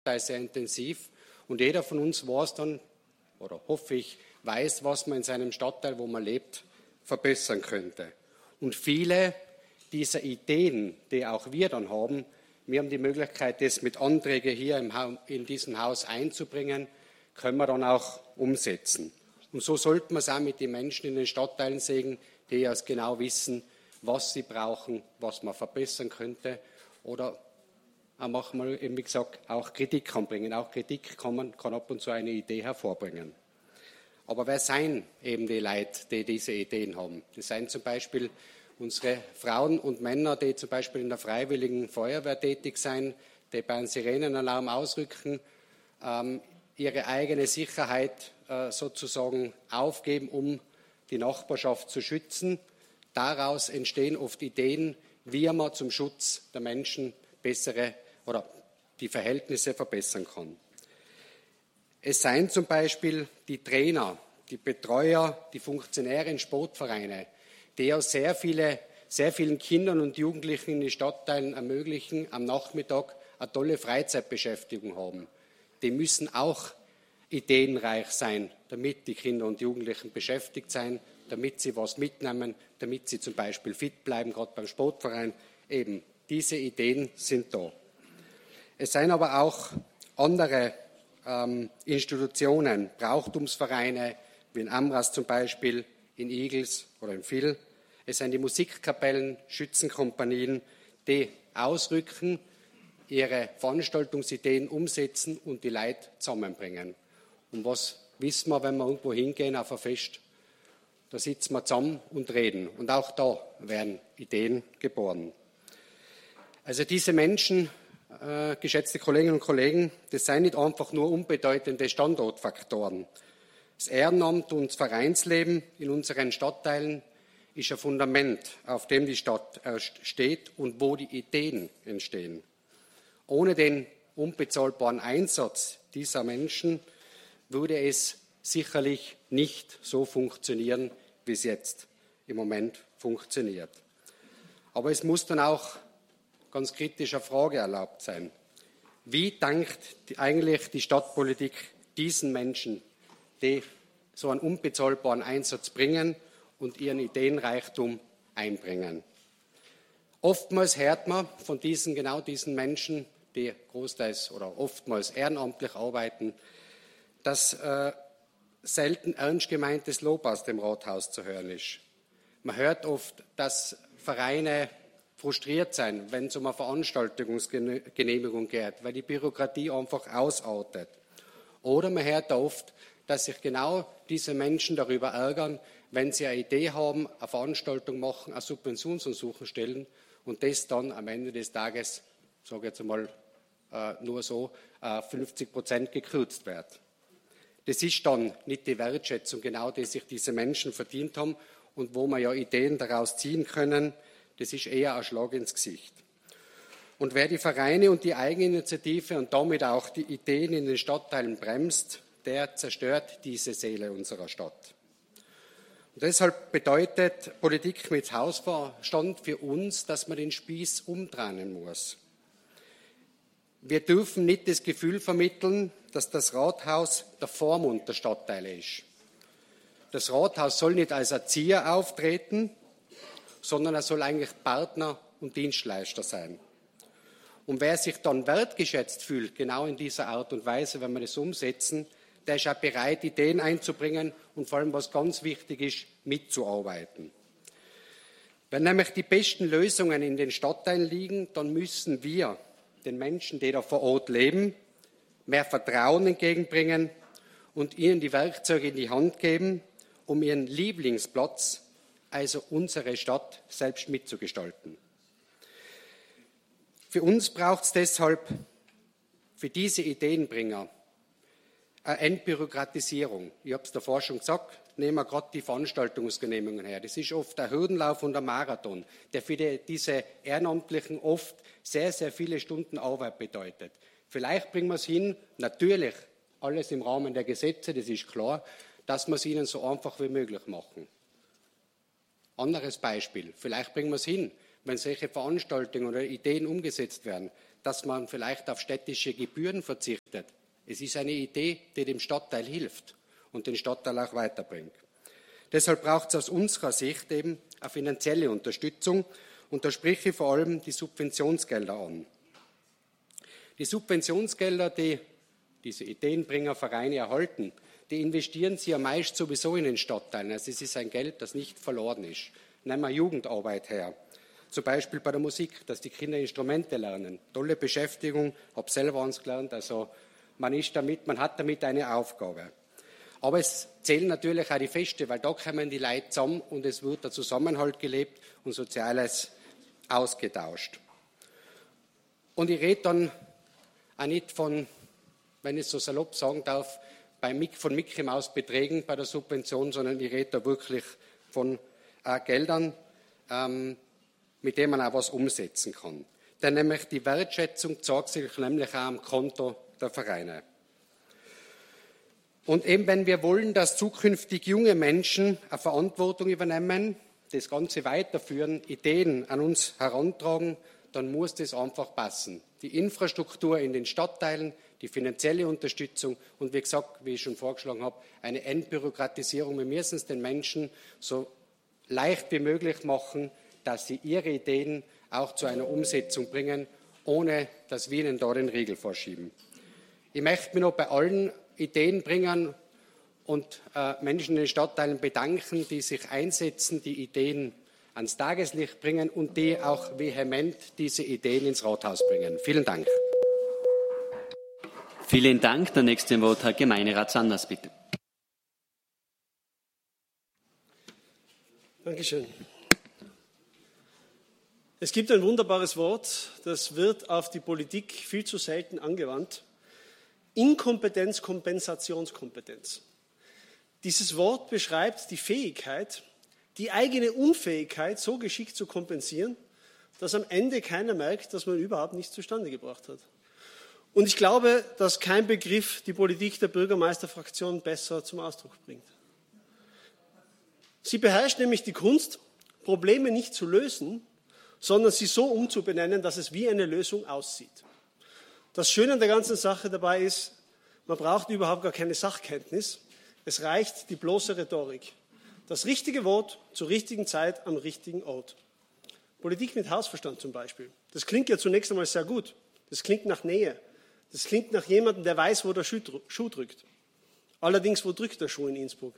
sehr intensiv und jeder von uns weiß dann, oder hoffe ich, weiß, was man in seinem Stadtteil, wo man lebt, verbessern könnte. Und viele dieser Ideen, die auch wir dann haben, wir haben die Möglichkeit, das mit Anträgen hier in diesem Haus einzubringen, können wir dann auch umsetzen. Und so sollten wir es auch mit den Menschen in den Stadtteilen sehen, die ja genau wissen, was sie brauchen, was man verbessern könnte oder auch manchmal, eben wie gesagt, auch Kritik anbringen. Auch Kritik kann ab und zu eine Idee hervorbringen. Aber wer seien eben die Leute, die diese Ideen haben? Das seien zum Beispiel unsere Frauen und Männer, die zum Beispiel in der Freiwilligen Feuerwehr tätig sind, die bei einem Sirenenalarm ausrücken, ihre eigene Sicherheit sozusagen aufgeben, um die Nachbarschaft zu schützen. Daraus entstehen oft Ideen, wie man zum Schutz der Menschen bessere oder die Verhältnisse verbessern kann. Es seien zum Beispiel die Trainer, die Betreuer, die Funktionäre in Sportvereine, die ja sehr vielen Kindern und Jugendlichen in den Stadtteilen ermöglichen, am Nachmittag eine tolle Freizeitbeschäftigung haben. Die müssen auch ideenreich sein, damit die Kinder und Jugendlichen beschäftigt sein, damit sie was mitnehmen, damit sie zum Beispiel fit bleiben, gerade beim Sportverein. Eben, diese Ideen sind da. Es seien aber auch andere Institutionen, Brauchtumsvereine, wie in Amras zum Beispiel, in Igels oder in Vill. Es seien die Musikkapellen, Schützenkompanien, die ausrücken, ihre Veranstaltungsideen umsetzen und die Leute zusammenbringen. Und was wissen wir, wenn wir irgendwo hingehen auf ein Fest? Da sitzen wir zusammen und reden. Und auch da werden Ideen geboren. Also diese Menschen, geschätzte Kolleginnen und Kollegen, das seien nicht einfach nur unbedeutende Standortfaktoren. Das Ehrenamt und das Vereinsleben in unseren Stadtteilen ist ein Fundament, auf dem die Stadt steht und wo die Ideen entstehen. Ohne den unbezahlbaren Einsatz dieser Menschen würde es sicherlich nicht so funktionieren, wie es jetzt im Moment funktioniert. Aber es muss dann auch ganz kritische Frage erlaubt sein. Wie dankt eigentlich die Stadtpolitik diesen Menschen, die so einen unbezahlbaren Einsatz bringen und ihren Ideenreichtum einbringen? Oftmals hört man von genau diesen Menschen, die großteils oder oftmals ehrenamtlich arbeiten, dass selten ernst gemeintes Lob aus dem Rathaus zu hören ist. Man hört oft, dass Vereine frustriert sein, wenn es um eine Veranstaltungsgenehmigung geht, weil die Bürokratie einfach ausartet. Oder man hört oft, dass sich genau diese Menschen darüber ärgern, wenn sie eine Idee haben, eine Veranstaltung machen, eine Subventionsansuchen stellen und das dann am Ende des Tages, sage ich jetzt einmal nur so, 50% gekürzt wird. Das ist dann nicht die Wertschätzung, genau die sich diese Menschen verdient haben und wo man ja Ideen daraus ziehen können. Das ist eher ein Schlag ins Gesicht. Und wer die Vereine und die Eigeninitiative und damit auch die Ideen in den Stadtteilen bremst, der zerstört diese Seele unserer Stadt. Und deshalb bedeutet Politik mit Hausverstand für uns, dass man den Spieß umdrehen muss. Wir dürfen nicht das Gefühl vermitteln, dass das Rathaus der Vormund der Stadtteile ist. Das Rathaus soll nicht als Erzieher auftreten, sondern er soll eigentlich Partner und Dienstleister sein. Und wer sich dann wertgeschätzt fühlt, genau in dieser Art und Weise, wenn wir das umsetzen, der ist auch bereit, Ideen einzubringen und vor allem, was ganz wichtig ist, mitzuarbeiten. Wenn nämlich die besten Lösungen in den Stadtteilen liegen, dann müssen wir den Menschen, die da vor Ort leben, mehr Vertrauen entgegenbringen und ihnen die Werkzeuge in die Hand geben, um ihren Lieblingsplatz, also unsere Stadt, selbst mitzugestalten. Für uns braucht es deshalb für diese Ideenbringer eine Entbürokratisierung. Ich habe es davor schon gesagt, nehmen wir gerade die Veranstaltungsgenehmigungen her. Das ist oft ein Hürdenlauf und ein Marathon, der für diese Ehrenamtlichen oft sehr, sehr viele Stunden Arbeit bedeutet. Vielleicht bringen wir es hin, natürlich alles im Rahmen der Gesetze, das ist klar, dass wir es ihnen so einfach wie möglich machen. Anderes Beispiel, vielleicht bringen wir es hin, wenn solche Veranstaltungen oder Ideen umgesetzt werden, dass man vielleicht auf städtische Gebühren verzichtet. Es ist eine Idee, die dem Stadtteil hilft und den Stadtteil auch weiterbringt. Deshalb braucht es aus unserer Sicht eben eine finanzielle Unterstützung und da spreche ich vor allem die Subventionsgelder an. Die Subventionsgelder, die diese Ideenbringervereine erhalten, die investieren sie ja meist sowieso in den Stadtteilen. Also es ist ein Geld, das nicht verloren ist. Nehmen wir Jugendarbeit her. Zum Beispiel bei der Musik, dass die Kinder Instrumente lernen. Tolle Beschäftigung, habe selber eins gelernt. Also man hat damit eine Aufgabe. Aber es zählen natürlich auch die Feste, weil da kommen die Leute zusammen und es wird der Zusammenhalt gelebt und Soziales ausgetauscht. Und ich rede dann auch nicht von, wenn ich es so salopp sagen darf, von Mickey Maus Beträgen bei der Subvention, sondern ich rede da wirklich von Geldern, mit denen man auch was umsetzen kann. Denn nämlich die Wertschätzung zeigt sich nämlich auch am Konto der Vereine. Und eben wenn wir wollen, dass zukünftig junge Menschen eine Verantwortung übernehmen, das Ganze weiterführen, Ideen an uns herantragen, dann muss das einfach passen. Die Infrastruktur in den Stadtteilen, die finanzielle Unterstützung und wie gesagt, wie ich schon vorgeschlagen habe, eine Entbürokratisierung. Wir müssen es den Menschen so leicht wie möglich machen, dass sie ihre Ideen auch zu einer Umsetzung bringen, ohne dass wir ihnen da den Riegel vorschieben. Ich möchte mich noch bei allen Ideenbringern und Menschen in den Stadtteilen bedanken, die sich einsetzen, die Ideen ans Tageslicht bringen und die auch vehement diese Ideen ins Rathaus bringen. Vielen Dank. Vielen Dank. Der nächste Wort Herr Gemeinderat Sanders, bitte. Dankeschön. Es gibt ein wunderbares Wort, das wird auf die Politik viel zu selten angewandt. Inkompetenz, Kompensationskompetenz. Dieses Wort beschreibt die Fähigkeit, die eigene Unfähigkeit so geschickt zu kompensieren, dass am Ende keiner merkt, dass man überhaupt nichts zustande gebracht hat. Und ich glaube, dass kein Begriff die Politik der Bürgermeisterfraktion besser zum Ausdruck bringt. Sie beherrscht nämlich die Kunst, Probleme nicht zu lösen, sondern sie so umzubenennen, dass es wie eine Lösung aussieht. Das Schöne an der ganzen Sache dabei ist, man braucht überhaupt gar keine Sachkenntnis. Es reicht die bloße Rhetorik. Das richtige Wort zur richtigen Zeit am richtigen Ort. Politik mit Hausverstand zum Beispiel. Das klingt ja zunächst einmal sehr gut. Das klingt nach Nähe. Das klingt nach jemandem, der weiß, wo der Schuh drückt. Allerdings, wo drückt der Schuh in Innsbruck?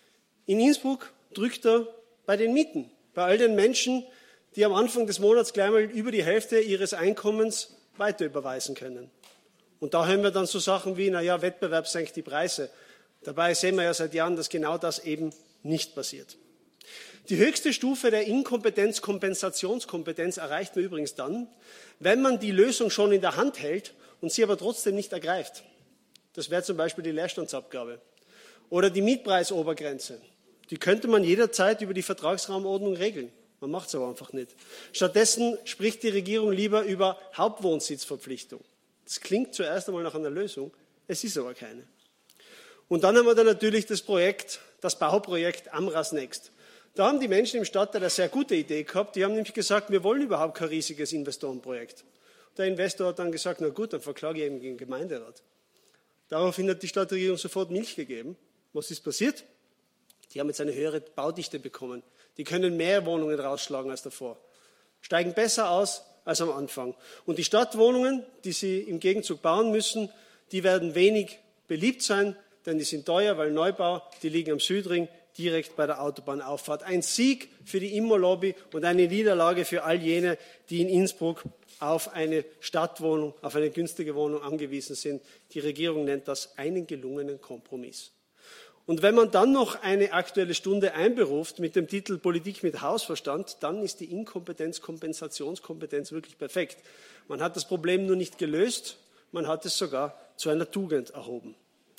In Innsbruck drückt er bei den Mieten. Bei all den Menschen, die am Anfang des Monats gleich mal über die Hälfte ihres Einkommens weiter überweisen können. Und da hören wir dann so Sachen wie, naja, Wettbewerb senkt die Preise. Dabei sehen wir ja seit Jahren, dass genau das eben nicht passiert. Die höchste Stufe der Inkompetenz, Kompensationskompetenz erreicht man übrigens dann, wenn man die Lösung schon in der Hand hält und sie aber trotzdem nicht ergreift. Das wäre zum Beispiel die Leerstandsabgabe oder die Mietpreisobergrenze. Die könnte man jederzeit über die Vertragsraumordnung regeln. Man macht es aber einfach nicht. Stattdessen spricht die Regierung lieber über Hauptwohnsitzverpflichtung. Das klingt zuerst einmal nach einer Lösung, es ist aber keine. Und dann haben wir da natürlich das Bauprojekt Amras Next. Da haben die Menschen im Stadtteil eine sehr gute Idee gehabt. Die haben nämlich gesagt, wir wollen überhaupt kein riesiges Investorenprojekt. Der Investor hat dann gesagt, na gut, dann verklage ich eben gegen den Gemeinderat. Daraufhin hat die Stadtregierung sofort Milch gegeben. Was ist passiert? Die haben jetzt eine höhere Baudichte bekommen. Die können mehr Wohnungen rausschlagen als davor. Steigen besser aus als am Anfang. Und die Stadtwohnungen, die sie im Gegenzug bauen müssen, die werden wenig beliebt sein, denn die sind teuer, weil Neubau, die liegen am Südring, direkt bei der Autobahnauffahrt. Ein Sieg für die Immo-Lobby und eine Niederlage für all jene, die in Innsbruck auf eine Stadtwohnung, auf eine günstige Wohnung angewiesen sind. Die Regierung nennt das einen gelungenen Kompromiss. Und wenn man dann noch eine Aktuelle Stunde einberuft mit dem Titel Politik mit Hausverstand, dann ist die Inkompetenz, Kompensationskompetenz wirklich perfekt. Man hat das Problem nur nicht gelöst, man hat es sogar zu einer Tugend erhoben.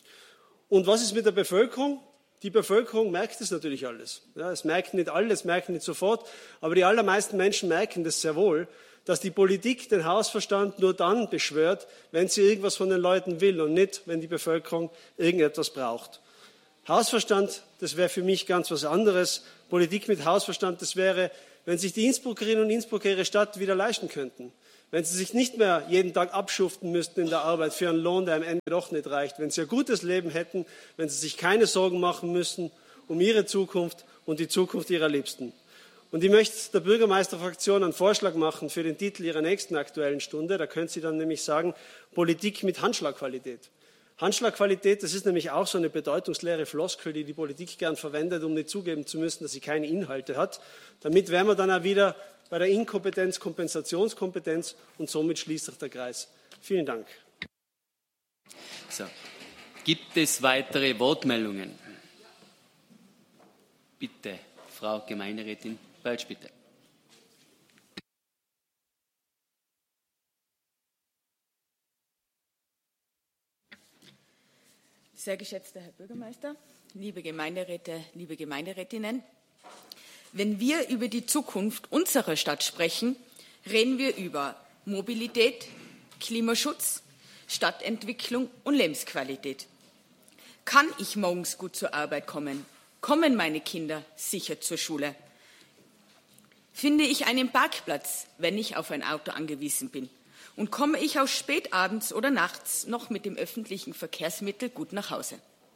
Und was ist mit der Bevölkerung? Die Bevölkerung merkt es natürlich alles. Ja, es merken nicht alle, es merken nicht sofort, aber die allermeisten Menschen merken das sehr wohl, dass die Politik den Hausverstand nur dann beschwört, wenn sie irgendwas von den Leuten will und nicht, wenn die Bevölkerung irgendetwas braucht. Hausverstand, das wäre für mich ganz was anderes. Politik mit Hausverstand, das wäre, wenn sich die Innsbruckerinnen und Innsbrucker ihre Stadt wieder leisten könnten. wenn Sie sich nicht mehr jeden Tag abschuften müssten in der Arbeit für einen Lohn, der am Ende doch nicht reicht, wenn Sie ein gutes Leben hätten, wenn Sie sich keine Sorgen machen müssen um Ihre Zukunft und die Zukunft Ihrer Liebsten. Und ich möchte der Bürgermeisterfraktion einen Vorschlag machen für den Titel Ihrer nächsten Aktuellen Stunde. Da können Sie dann nämlich sagen, Politik mit Handschlagqualität. Handschlagqualität, das ist nämlich auch so eine bedeutungsleere Floskel, die die Politik gern verwendet, um nicht zugeben zu müssen, dass sie keine Inhalte hat. Damit wären wir dann auch wieder bei der Inkompetenz, Kompensationskompetenz und somit schließt sich der Kreis. Vielen Dank. So. Gibt es weitere Wortmeldungen? Bitte, Frau Gemeinderätin Bölsch, bitte. Sehr geschätzter Herr Bürgermeister, liebe Gemeinderäte, liebe Gemeinderätinnen, wenn wir über die Zukunft unserer Stadt sprechen, reden wir über Mobilität, Klimaschutz, Stadtentwicklung und Lebensqualität. Kann ich morgens gut zur Arbeit kommen? Kommen meine Kinder sicher zur Schule? Finde ich einen Parkplatz, wenn ich auf ein Auto angewiesen bin? Und komme ich auch spät abends oder nachts noch mit dem öffentlichen Verkehrsmittel gut nach Hause?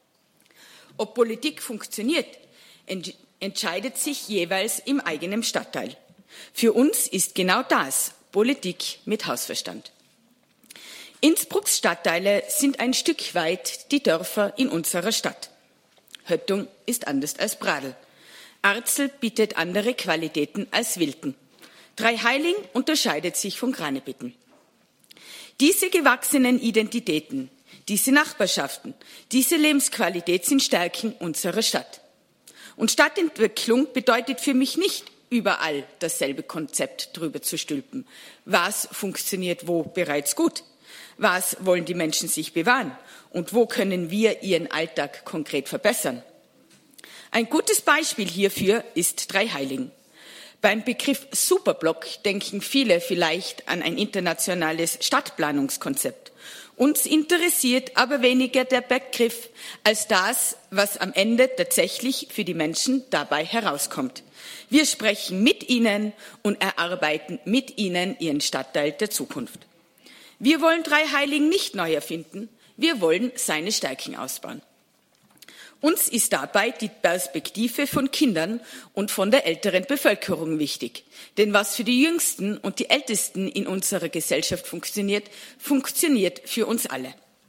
Ob Politik funktioniert, entscheidet sich jeweils im eigenen Stadtteil. Für uns ist genau das Politik mit Hausverstand. Innsbrucks Stadtteile sind ein Stück weit die Dörfer in unserer Stadt. Höttung ist anders als Pradl. Arzel bietet andere Qualitäten als Wilken. Dreiheiling unterscheidet sich von Granebitten. Diese gewachsenen Identitäten, diese Nachbarschaften, diese Lebensqualität sind Stärken unserer Stadt. Und Stadtentwicklung bedeutet für mich nicht, überall dasselbe Konzept drüber zu stülpen. Was funktioniert wo bereits gut? Was wollen die Menschen sich bewahren? Und wo können wir ihren Alltag konkret verbessern? Ein gutes Beispiel hierfür ist Dreiheiling. Beim Begriff Superblock denken viele vielleicht an ein internationales Stadtplanungskonzept. Uns interessiert aber weniger der Begriff als das, was am Ende tatsächlich für die Menschen dabei herauskommt. Wir sprechen mit ihnen und erarbeiten mit ihnen ihren Stadtteil der Zukunft. Wir wollen Dreiheiling nicht neu erfinden, wir wollen seine Stärken ausbauen. Uns ist dabei die Perspektive von Kindern und von der älteren Bevölkerung wichtig. Denn was für die Jüngsten und die Ältesten in unserer Gesellschaft funktioniert, funktioniert für uns alle.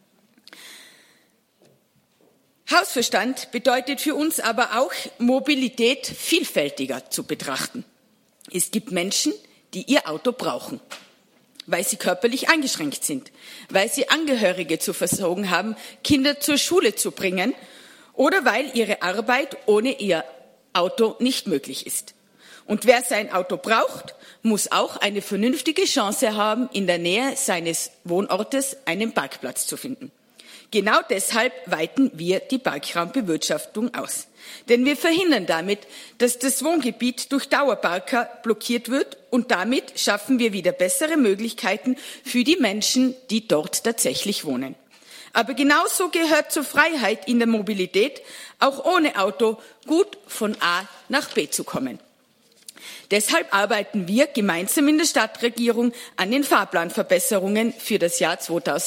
Hausverstand bedeutet für uns aber auch, Mobilität vielfältiger zu betrachten. Es gibt Menschen, die ihr Auto brauchen, weil sie körperlich eingeschränkt sind, weil sie Angehörige zu versorgen haben, Kinder zur Schule zu bringen oder weil ihre Arbeit ohne ihr Auto nicht möglich ist. Und wer sein Auto braucht, muss auch eine vernünftige Chance haben, in der Nähe seines Wohnortes einen Parkplatz zu finden. Genau deshalb weiten wir die Parkraumbewirtschaftung aus. Denn wir verhindern damit, dass das Wohngebiet durch Dauerparker blockiert wird und damit schaffen wir wieder bessere Möglichkeiten für die Menschen, die dort tatsächlich wohnen. Aber genauso gehört zur Freiheit in der Mobilität, auch ohne Auto gut von A nach B zu kommen. Deshalb arbeiten wir gemeinsam in der Stadtregierung an den Fahrplanverbesserungen für das Jahr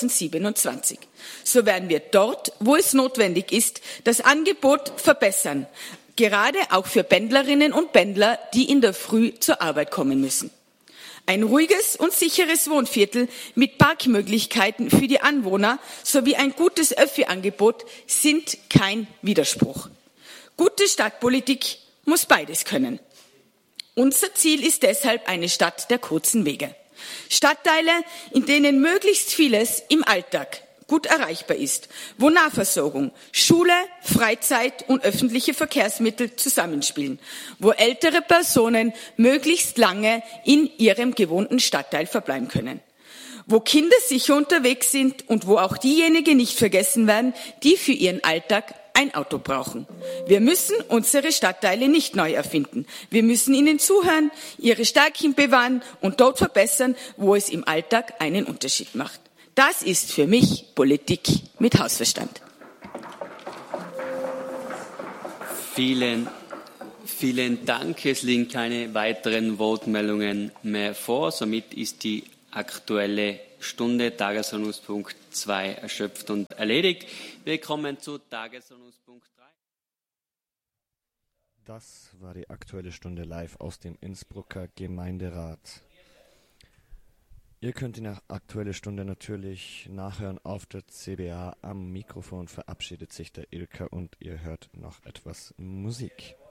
2027. So werden wir dort, wo es notwendig ist, das Angebot verbessern, gerade auch für Pendlerinnen und Pendler, die in der Früh zur Arbeit kommen müssen. Ein ruhiges und sicheres Wohnviertel mit Parkmöglichkeiten für die Anwohner sowie ein gutes Öffi-Angebot sind kein Widerspruch. Gute Stadtpolitik muss beides können. Unser Ziel ist deshalb eine Stadt der kurzen Wege. Stadtteile, in denen möglichst vieles im Alltag gut erreichbar ist, wo Nahversorgung, Schule, Freizeit und öffentliche Verkehrsmittel zusammenspielen, wo ältere Personen möglichst lange in ihrem gewohnten Stadtteil verbleiben können, wo Kinder sicher unterwegs sind und wo auch diejenigen nicht vergessen werden, die für ihren Alltag ein Auto brauchen. Wir müssen unsere Stadtteile nicht neu erfinden. Wir müssen ihnen zuhören, ihre Stärken bewahren und dort verbessern, wo es im Alltag einen Unterschied macht. Das ist für mich Politik mit Hausverstand. Vielen Dank. Es liegen keine weiteren Wortmeldungen mehr vor. Somit ist die Aktuelle Stunde, Tagesordnungspunkt 2 erschöpft und erledigt. Wir kommen zu Tagesordnungspunkt 3. Das war die Aktuelle Stunde live aus dem Innsbrucker Gemeinderat. Ihr könnt die Aktuelle Stunde natürlich nachhören auf der CBA. Am Mikrofon verabschiedet sich der Ilka und ihr hört noch etwas Musik.